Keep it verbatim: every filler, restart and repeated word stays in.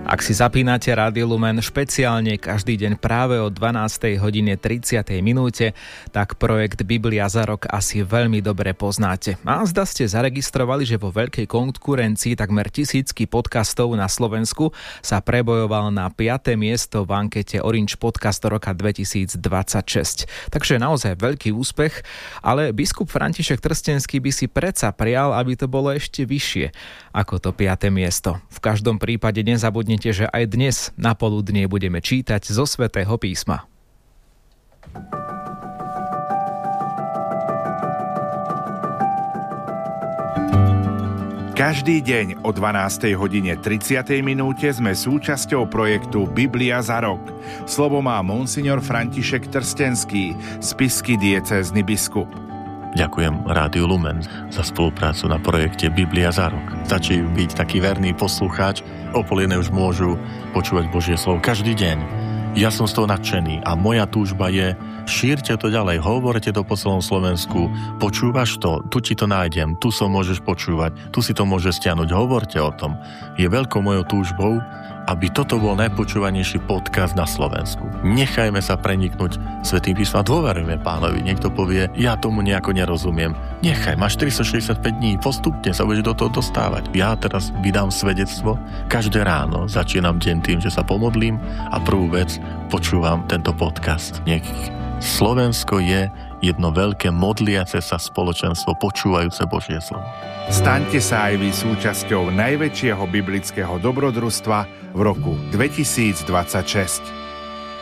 Ak si zapínate Rádio Lumen špeciálne každý deň práve o dvanástej hodine tridsiatej minúte, tak projekt Biblia za rok asi veľmi dobre poznáte. A zda ste zaregistrovali, že vo veľkej konkurencii takmer tisícky podcastov na Slovensku sa prebojoval na piate miesto v ankete Orange Podcast roka dvetisícdvadsaťšesť. Takže naozaj veľký úspech, ale biskup František Trstenský by si predsa prial, aby to bolo ešte vyššie ako to piate miesto. V každom prípade nezabudnite, že aj dnes na poludnie budeme čítať zo Svätého písma. Každý deň o dvanástej hodine tridsiatej minúte sme súčasťou projektu Biblia za rok. Slovo má monsignor František Trstenský, spišský diecézny biskup. Ďakujem Rádiu Lumen za spoluprácu na projekte Biblia za rok. Stačí byť taký verný poslucháč, opoliené už môžu počúvať Božie slovo každý deň. Ja som z toho nadšený a moja túžba je, šírte to ďalej, hovorte to po celom Slovensku, počúvaš to, tu ti to nájdem, tu som môžeš počúvať, tu si to môžeš stiahnuť, hovorte o tom. Je veľkou mojou túžbou, aby toto bol najpočúvanejší podcast na Slovensku. Nechajme sa preniknúť Svätým písmom a dôverujme Pánovi. Niekto povie, ja tomu nejako nerozumiem. Nechaj, máš tristošesťdesiatpäť dní, postupne sa budeš do toho dostávať. Ja teraz vydám svedectvo. Každé ráno začínam deň tým, že sa pomodlím a prvú vec počúvam tento podcast. Nech Slovensko je jedno veľké modliace sa spoločenstvo, počúvajúce Božie slovo. Staňte sa aj vy súčasťou najväčšieho biblického dobrodružstva v roku dvetisícdvadsaťšesť.